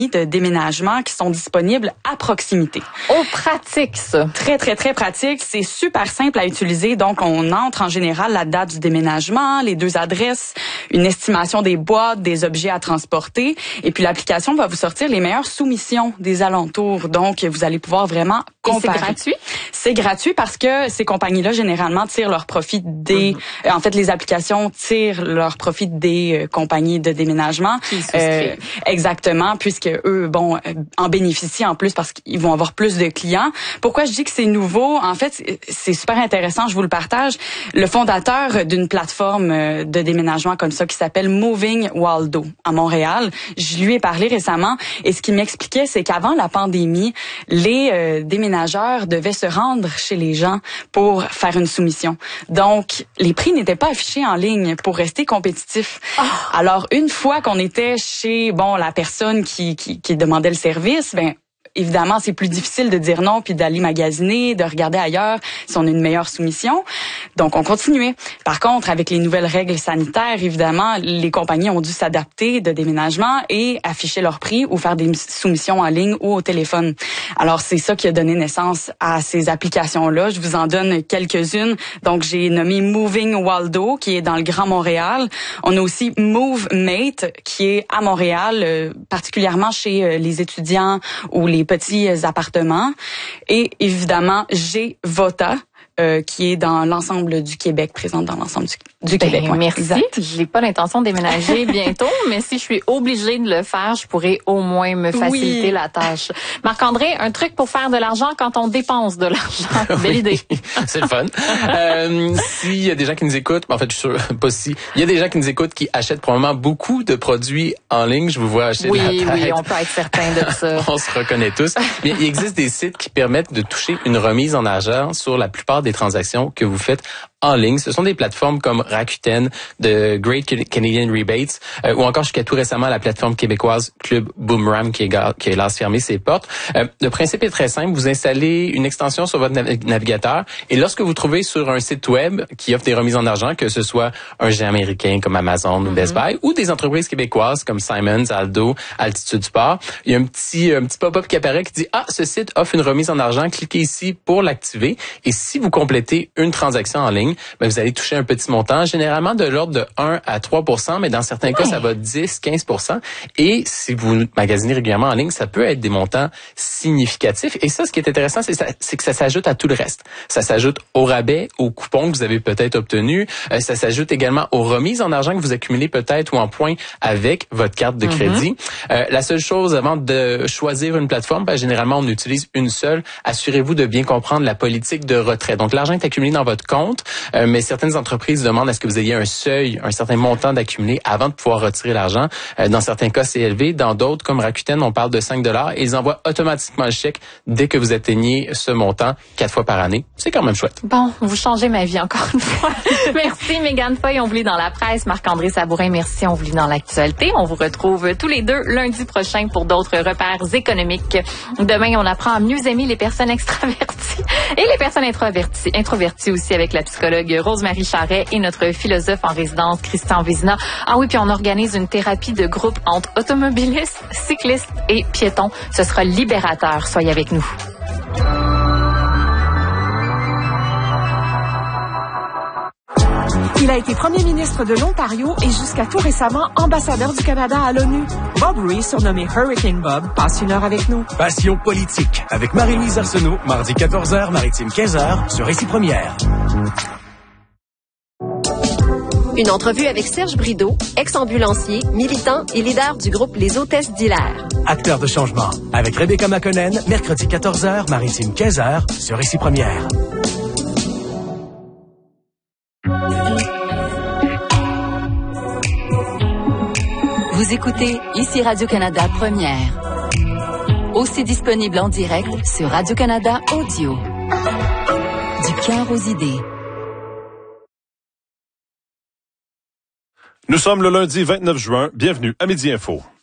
de déménagement qui sont disponibles à proximité. Oh, pratique, ça. Très, très, très pratique. C'est super simple à utiliser. Donc, on entre en général la date du déménagement, les 2 adresses, une estimation des boîtes, des objets à transporter. Et puis, l'application va vous sortir les meilleures soumissions des alentours. Donc, vous allez pouvoir vraiment comparer. Et c'est gratuit? C'est gratuit parce que ces compagnies-là, généralement, tirent leur profit des... en fait, les applications tirent leur profit des compagnies de déménagement. Exactement, puisque eux, en bénéficient en plus parce qu'ils vont avoir plus de clients. Pourquoi je dis que c'est nouveau? En fait, c'est super intéressant, je vous le partage. Le fondateur d'une plateforme de déménagement comme ça qui s'appelle Moving Waldo à Montréal, je lui ai parlé récemment et ce qu'il m'expliquait, c'est qu'avant la pandémie, les déménageurs devaient se rendre chez les gens pour faire une soumission. Donc, les prix n'étaient pas affichés en ligne pour rester compétitifs. Alors, une fois qu'on était chez la personne qui demandait le service, évidemment, c'est plus difficile de dire non puis d'aller magasiner, de regarder ailleurs si on a une meilleure soumission. Donc, on continuait. Par contre, avec les nouvelles règles sanitaires, évidemment, les compagnies ont dû s'adapter de déménagement et afficher leur prix ou faire des soumissions en ligne ou au téléphone. Alors, c'est ça qui a donné naissance à ces applications-là. Je vous en donne quelques-unes. Donc, j'ai nommé Moving Waldo, qui est dans le Grand Montréal. On a aussi MoveMate, qui est à Montréal, particulièrement chez les étudiants ou les petits appartements. Et évidemment, j'ai Vota, qui est dans l'ensemble du Québec, présente dans l'ensemble du Québec. Ouais, merci. Exact. J'ai pas l'intention de déménager bientôt, mais si je suis obligée de le faire, je pourrais au moins me faciliter la tâche. Marc-André, un truc pour faire de l'argent quand on dépense de l'argent. Belle idée. C'est le fun. S'il y a des gens qui nous écoutent, en fait, je suis sûr, pas si. Il y a des gens qui nous écoutent qui achètent probablement beaucoup de produits en ligne. Je vous vois acheter de la tête. Oui, on peut être certain de ça. On se reconnaît tous. Mais il existe des sites qui permettent de toucher une remise en argent sur la plupart des transactions que vous faites en ligne. Ce sont des plateformes comme Rakuten, de Great Canadian Rebates, ou encore jusqu'à tout récemment la plateforme québécoise Club Boomerang qui a hélas fermé ses portes. Le principe est très simple. Vous installez une extension sur votre navigateur et lorsque vous trouvez sur un site web qui offre des remises en argent, que ce soit un géant américain comme Amazon ou Best Buy, ou des entreprises québécoises comme Simons, Aldo, Altitude Sport, il y a un petit pop-up qui apparaît qui dit « Ah, ce site offre une remise en argent. Cliquez ici pour l'activer. » Et si vous complétez une transaction en ligne, vous allez toucher un petit montant, généralement de l'ordre de 1 à 3 %, mais dans certains cas, ça va 10-15 %. Et si vous magasinez régulièrement en ligne, ça peut être des montants significatifs. Et ça, ce qui est intéressant, c'est que ça s'ajoute à tout le reste. Ça s'ajoute au rabais, aux coupons que vous avez peut-être obtenus. Ça s'ajoute également aux remises en argent que vous accumulez peut-être ou en points avec votre carte de crédit. La seule chose avant de choisir une plateforme, généralement, on utilise une seule. Assurez-vous de bien comprendre la politique de retrait. Donc, l'argent est accumulé dans votre compte, mais certaines entreprises demandent à ce que vous ayez un seuil, un certain montant d'accumulé avant de pouvoir retirer l'argent. Dans certains cas, c'est élevé. Dans d'autres, comme Rakuten, on parle de 5 $ et ils envoient automatiquement le chèque dès que vous atteignez ce montant 4 fois par année. C'est quand même chouette. Bon, vous changez ma vie encore une fois. Merci Mégane Feuille, on vous lit dans la presse. Marc-André Sabourin, merci, on vous lit dans l'actualité. On vous retrouve tous les deux lundi prochain pour d'autres repères économiques. Demain, on apprend à mieux aimer les personnes extraverties et les personnes introverties aussi avec la psychologue Rose-Marie Charret et notre philosophe en résidence Christian Vézina. Ah oui, puis on organise une thérapie de groupe entre automobilistes, cyclistes et piétons. Ce sera libérateur. Soyez avec nous. Il a été premier ministre de l'Ontario et jusqu'à tout récemment ambassadeur du Canada à l'ONU. Bob Rae, surnommé Hurricane Bob, passe une heure avec nous. Passion politique avec Marie-Louise Arsenault, mardi 14h, Maritime 15h, sur Ici Première. Une entrevue avec Serge Brideau, ex-ambulancier, militant et leader du groupe Les Hôtesses d'Hilaire. Acteur de changement avec Rebecca McConnell, mercredi 14h, Maritime 15h, sur Ici Première. Vous écoutez Ici Radio-Canada Première. Aussi disponible en direct sur Radio-Canada Audio. Du cœur aux idées. Nous sommes le lundi 29 juin. Bienvenue à Midi Info.